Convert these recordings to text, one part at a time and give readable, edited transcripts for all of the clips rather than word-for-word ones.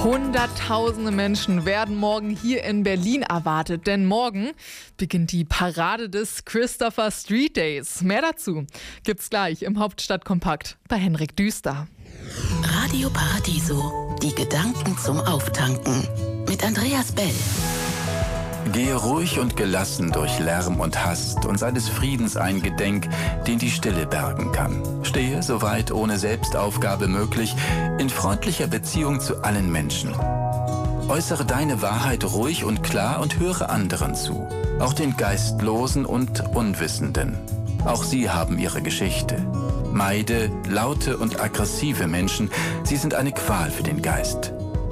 Hunderttausende Menschen werden morgen hier in Berlin erwartet, denn morgen beginnt die Parade des Christopher Street Days. Mehr dazu gibt's gleich im Hauptstadtkompakt bei Henrik Düster. Radio Paradiso, die Gedanken zum Auftanken mit Andreas Bell. Gehe ruhig und gelassen durch Lärm und Hast und sei des Friedens eingedenk, den die Stille bergen kann. Stehe, soweit ohne Selbstaufgabe möglich, in freundlicher Beziehung zu allen Menschen. Äußere deine Wahrheit ruhig und klar und höre anderen zu, auch den Geistlosen und Unwissenden. Auch sie haben ihre Geschichte. Meide laute und aggressive Menschen, sie sind eine Qual für den Geist.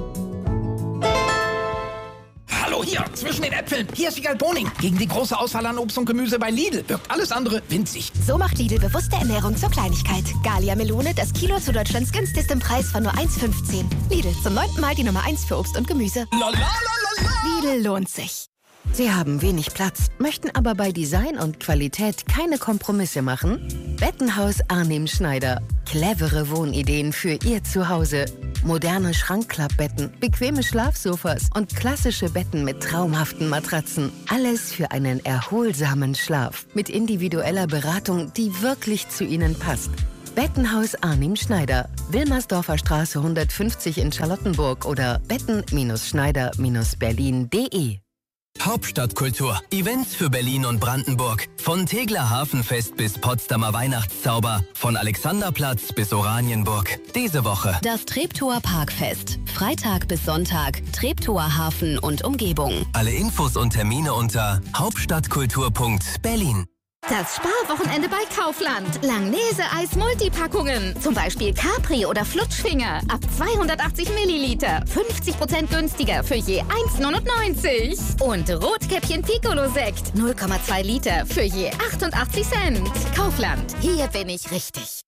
Hallo hier, zwischen den Äpfeln. Hier ist Wiegald Boning. Gegen die große Auswahl an Obst und Gemüse bei Lidl wirkt alles andere winzig. So macht Lidl bewusste Ernährung zur Kleinigkeit. Gallia Melone, das Kilo zu Deutschlands günstigstem Preis von nur 1,15. Lidl, zum 9. Mal die Nummer 1 für Obst und Gemüse. Lidl lohnt sich. Sie haben wenig Platz, möchten aber bei Design und Qualität keine Kompromisse machen? Bettenhaus Arnim Schneider. Clevere Wohnideen für Ihr Zuhause. Moderne Schrankklappbetten, bequeme Schlafsofas und klassische Betten mit traumhaften Matratzen. Alles für einen erholsamen Schlaf. Mit individueller Beratung, die wirklich zu Ihnen passt. Bettenhaus Arnim Schneider. Wilmersdorfer Straße 150 in Charlottenburg oder betten-schneider-berlin.de. Hauptstadtkultur. Events für Berlin und Brandenburg. Von Tegeler Hafenfest bis Potsdamer Weihnachtszauber. Von Alexanderplatz bis Oranienburg. Diese Woche das Treptower Parkfest. Freitag bis Sonntag. Treptower Hafen und Umgebung. Alle Infos und Termine unter hauptstadtkultur.berlin. Das Sparwochenende bei Kaufland. Langnese-Eis Multipackungen. Zum Beispiel Capri oder Flutschfinger. Ab 280 Milliliter. 50% günstiger für je 1,99. Und Rotkäppchen Piccolo-Sekt. 0,2 Liter für je 88 Cent. Kaufland. Hier bin ich richtig.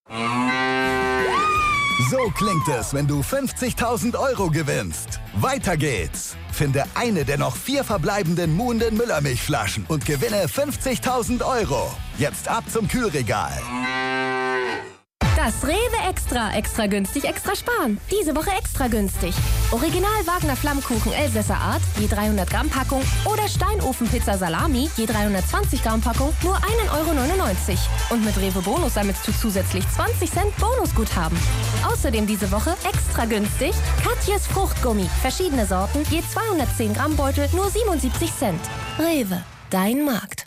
So klingt es, wenn du 50.000 € gewinnst. Weiter geht's. Finde eine der noch 4 verbleibenden muhenden Müllermilchflaschen und gewinne 50.000 €. Jetzt ab zum Kühlregal. Das Rewe Extra. Extra günstig, extra sparen. Diese Woche extra günstig. Original Wagner Flammkuchen Elsässer Art, je 300 Gramm Packung. Oder Steinofenpizza Salami, je 320 Gramm Packung, nur 1,99 €. Und mit Rewe Bonus sammelst du zusätzlich 20 Cent Bonusguthaben. Außerdem diese Woche extra günstig Katjes Fruchtgummi. Verschiedene Sorten, je 210 Gramm Beutel, nur 77 Cent. Rewe, dein Markt.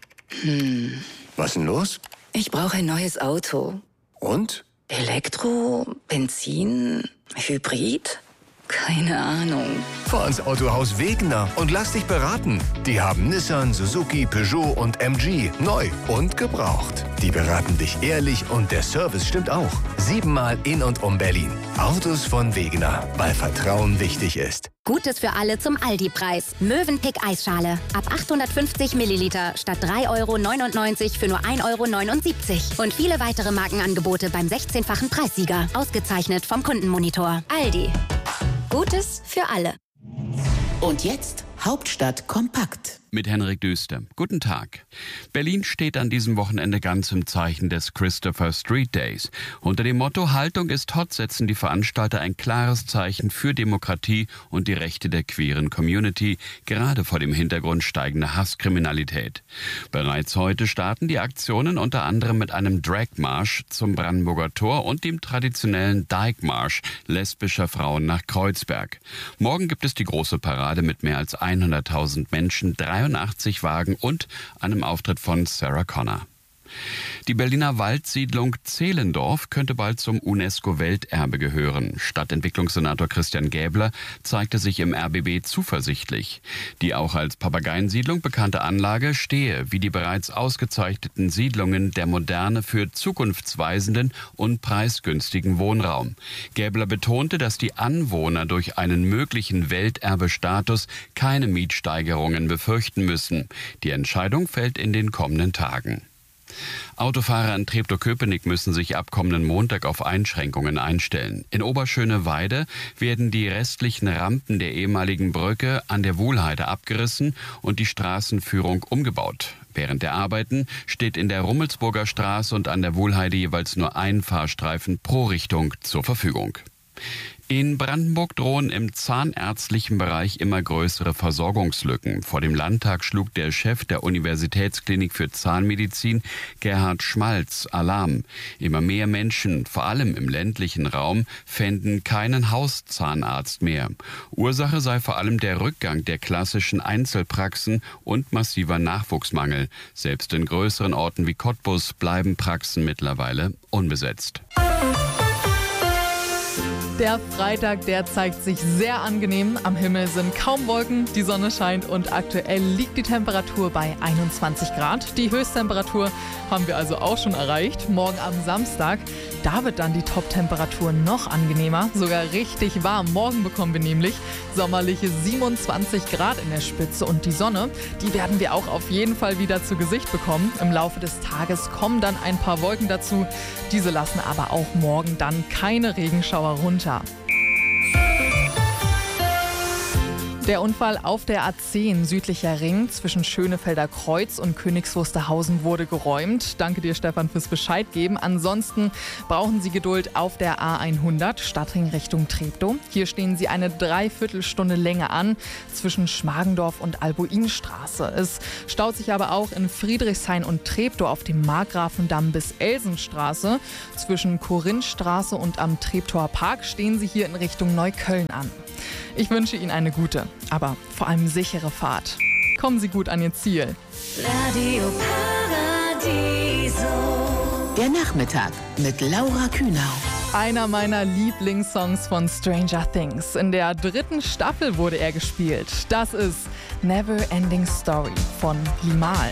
Was ist denn los? Ich brauche ein neues Auto. Und? Elektro, Benzin, Hybrid? Keine Ahnung. Fahr ins Autohaus Wegener und lass dich beraten. Die haben Nissan, Suzuki, Peugeot und MG. Neu und gebraucht. Die beraten dich ehrlich und der Service stimmt auch. 7-mal in und um Berlin. Autos von Wegener, weil Vertrauen wichtig ist. Gutes für alle zum Aldi-Preis. Mövenpick Eisschale. Ab 850 Milliliter statt 3,99 € für nur 1,79 €. Und viele weitere Markenangebote beim 16-fachen Preissieger. Ausgezeichnet vom Kundenmonitor. Aldi. Gutes für alle. Und jetzt Hauptstadt kompakt. Mit Henrik Düster. Guten Tag. Berlin steht an diesem Wochenende ganz im Zeichen des Christopher Street Days. Unter dem Motto Haltung ist hot setzen die Veranstalter ein klares Zeichen für Demokratie und die Rechte der queeren Community, gerade vor dem Hintergrund steigender Hasskriminalität. Bereits heute starten die Aktionen unter anderem mit einem Drag-Marsch zum Brandenburger Tor und dem traditionellen Dyke-Marsch lesbischer Frauen nach Kreuzberg. Morgen gibt es die große Parade mit mehr als 100.000 Menschen, 83 Wagen und einem Auftritt von Sarah Connor. Die Berliner Waldsiedlung Zehlendorf könnte bald zum UNESCO-Welterbe gehören. Stadtentwicklungssenator Christian Gäbler zeigte sich im RBB zuversichtlich. Die auch als Papageiensiedlung bekannte Anlage stehe, wie die bereits ausgezeichneten Siedlungen, der Moderne für zukunftsweisenden und preisgünstigen Wohnraum. Gäbler betonte, dass die Anwohner durch einen möglichen Welterbestatus keine Mietsteigerungen befürchten müssen. Die Entscheidung fällt in den kommenden Tagen. Autofahrer in Treptow-Köpenick müssen sich ab kommenden Montag auf Einschränkungen einstellen. In Oberschöneweide werden die restlichen Rampen der ehemaligen Brücke an der Wuhlheide abgerissen und die Straßenführung umgebaut. Während der Arbeiten steht in der Rummelsburger Straße und an der Wuhlheide jeweils nur ein Fahrstreifen pro Richtung zur Verfügung. In Brandenburg drohen im zahnärztlichen Bereich immer größere Versorgungslücken. Vor dem Landtag schlug der Chef der Universitätsklinik für Zahnmedizin, Gerhard Schmalz, Alarm. Immer mehr Menschen, vor allem im ländlichen Raum, fänden keinen Hauszahnarzt mehr. Ursache sei vor allem der Rückgang der klassischen Einzelpraxen und massiver Nachwuchsmangel. Selbst in größeren Orten wie Cottbus bleiben Praxen mittlerweile unbesetzt. Der Freitag, der zeigt sich sehr angenehm. Am Himmel sind kaum Wolken, die Sonne scheint und aktuell liegt die Temperatur bei 21 Grad. Die Höchsttemperatur haben wir also auch schon erreicht. Morgen am Samstag, da wird dann die Top-Temperatur noch angenehmer, sogar richtig warm. Morgen bekommen wir nämlich sommerliche 27 Grad in der Spitze und die Sonne, die werden wir auch auf jeden Fall wieder zu Gesicht bekommen. Im Laufe des Tages kommen dann ein paar Wolken dazu. Diese lassen aber auch morgen dann keine Regenschauer runter. Der Unfall auf der A10 südlicher Ring zwischen Schönefelder Kreuz und Königs Wusterhausen wurde geräumt. Danke dir, Stefan, fürs Bescheid geben. Ansonsten brauchen Sie Geduld auf der A100 Stadtring Richtung Treptow. Hier stehen Sie eine Dreiviertelstunde länger an zwischen Schmargendorf und Albuinstraße. Es staut sich aber auch in Friedrichshain und Treptow auf dem Markgrafendamm bis Elsenstraße. Zwischen Korinthstraße und am Treptower Park stehen Sie hier in Richtung Neukölln an. Ich wünsche Ihnen eine gute, aber vor allem sichere Fahrt. Kommen Sie gut an Ihr Ziel. Radio Paradiso. Der Nachmittag mit Laura Kühnau. Einer meiner Lieblingssongs von Stranger Things. In der 3. Staffel wurde er gespielt. Das ist Never Ending Story von Limahl.